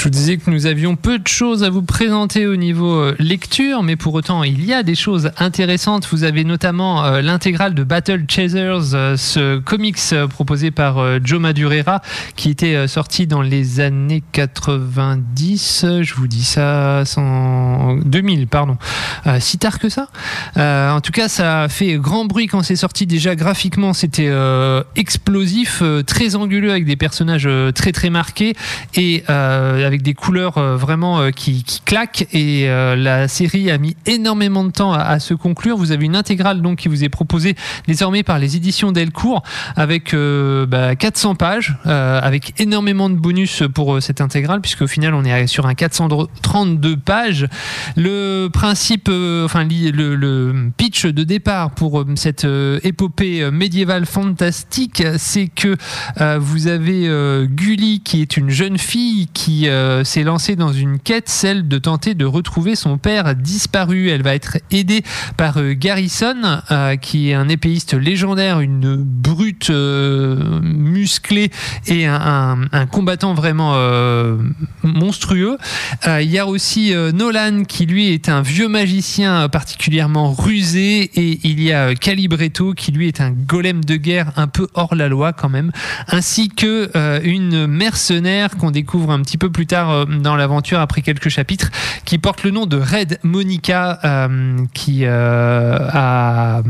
Je vous disais que nous avions peu de choses à vous présenter au niveau lecture, mais pour autant, il y a des choses intéressantes. Vous avez notamment l'intégrale de Battle Chasers, ce comics proposé par Joe Madureira, qui était sorti dans les années 90. Je vous dis ça, 2000, pardon. Si tard que ça. En tout cas, ça a fait grand bruit quand c'est sorti. Déjà, graphiquement, c'était explosif, très anguleux, avec des personnages très très marqués et avec des couleurs vraiment qui claquent. Et la série a mis énormément de temps à se conclure. Vous avez une intégrale donc qui vous est proposée désormais par les éditions Delcourt avec 400 pages, avec énormément de bonus pour cette intégrale, puisque au final on est sur un 432 pages. Le principe, le pitch de départ pour cette épopée médiévale fantastique, c'est que vous avez Gully, qui est une jeune fille qui s'est lancée dans une quête, celle de tenter de retrouver son père disparu. Elle va être aidée par Garrison, qui est un épéiste légendaire, une brute musclée et un combattant vraiment monstrueux. Il y a aussi Nolan, qui lui est un vieux magicien particulièrement rusé, et il y a Calibretto, qui lui est un golem de guerre un peu hors la loi quand même, ainsi que une mercenaire qu'on découvre un petit peu plus tard dans l'aventure, après quelques chapitres, qui porte le nom de Red Monica, qui a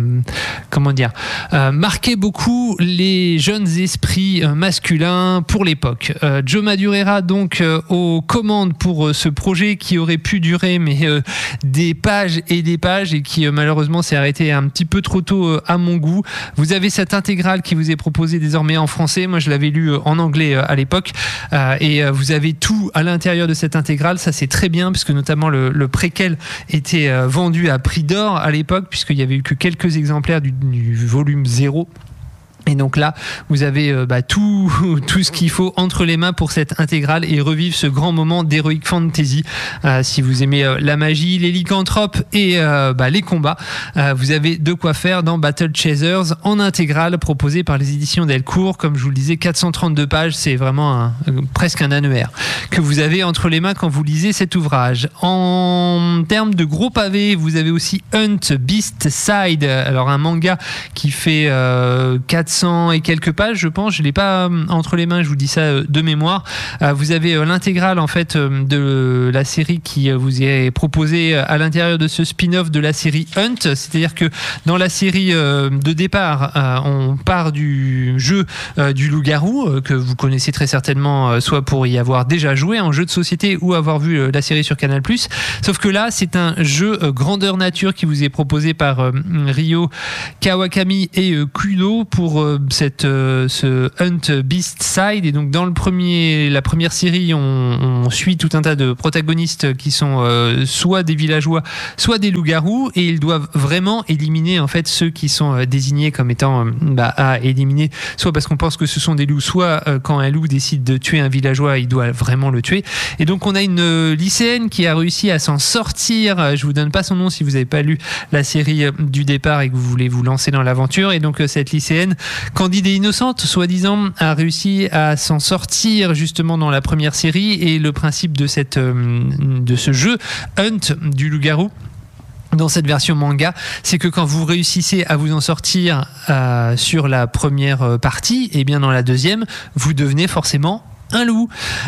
marqué beaucoup les jeunes esprits masculins pour l'époque. Joe Madureira donc aux commandes pour ce projet qui aurait pu durer des pages et des pages, et qui malheureusement s'est arrêté un petit peu trop tôt à mon goût. Vous avez cette intégrale qui vous est proposée désormais en français. Moi je l'avais lu en anglais à l'époque, et vous avez tout à l'intérieur de cette intégrale. Ça c'est très bien, puisque notamment le préquel était vendu à prix d'or à l'époque, puisqu'il y avait eu que quelques exemplaires du volume 0. Et donc là, vous avez tout ce qu'il faut entre les mains pour cette intégrale et revivre ce grand moment d'Heroic Fantasy. Si vous aimez la magie, les lycanthropes et les combats, vous avez de quoi faire dans Battle Chasers en intégrale, proposé par les éditions Delcourt. Comme je vous le disais, 432 pages, c'est vraiment presque un annuaire que vous avez entre les mains quand vous lisez cet ouvrage. En termes de gros pavés, vous avez aussi Hunt Beast Side, alors un manga qui fait 400 et quelques pages, je pense. Je l'ai pas entre les mains, je vous dis ça de mémoire. Vous avez l'intégrale en fait de la série qui vous est proposée à l'intérieur de ce spin-off de la série Hunt. C'est-à-dire que dans la série de départ, on part du jeu du loup-garou, que vous connaissez très certainement, soit pour y avoir déjà joué en jeu de société ou avoir vu la série sur Canal+. Sauf que là, c'est un jeu grandeur nature qui vous est proposé par Ryo Kawakami et Kudo pour ce Hunt Beast Side. Et donc dans la première série, on suit tout un tas de protagonistes qui sont soit des villageois, soit des loups-garous, et ils doivent vraiment éliminer en fait ceux qui sont désignés comme étant à éliminer, soit parce qu'on pense que ce sont des loups, soit quand un loup décide de tuer un villageois, il doit vraiment le tuer. Et donc on a une lycéenne qui a réussi à s'en sortir. Je vous donne pas son nom si vous n'avez pas lu la série du départ et que vous voulez vous lancer dans l'aventure. Et donc cette lycéenne, candide et innocente, soi-disant, a réussi à s'en sortir justement dans la première série. Et le principe de ce jeu Hunt du loup-garou dans cette version manga, c'est que quand vous réussissez à vous en sortir sur la première partie, et bien dans la deuxième, vous devenez forcément un loup.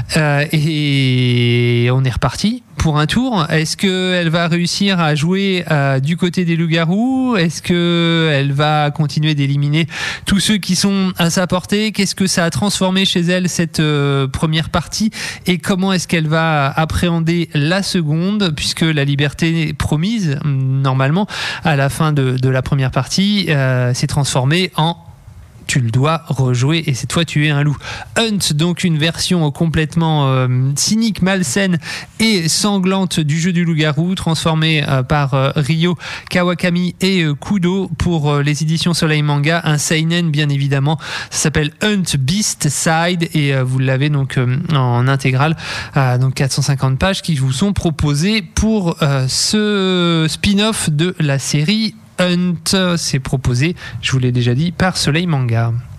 Et on est reparti pour un tour. Est-ce qu'elle va réussir à jouer du côté des loups-garous? Est-ce qu'elle va continuer d'éliminer tous ceux qui sont à sa portée? Qu'est-ce que ça a transformé chez elle, cette première partie? Et comment est-ce qu'elle va appréhender la seconde, puisque la liberté promise, normalement, à la fin de la première partie, s'est transformée en tu le dois rejouer et cette fois tu es un loup. Hunt, donc une version complètement cynique, malsaine et sanglante du jeu du loup-garou, transformée par Ryo Kawakami et Kudo pour les éditions Soleil Manga, un seinen bien évidemment. Ça s'appelle Hunt Beast Side et vous l'avez donc en intégrale, donc 450 pages qui vous sont proposées pour ce spin-off de la série Hunt. C'est proposé, je vous l'ai déjà dit, par Soleil Manga.